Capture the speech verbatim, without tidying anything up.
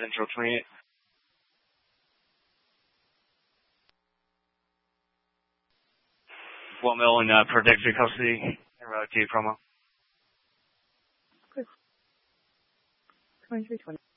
Central twenty-eight. One mil in uh, protected custody. Route two promo. twenty-three twenty.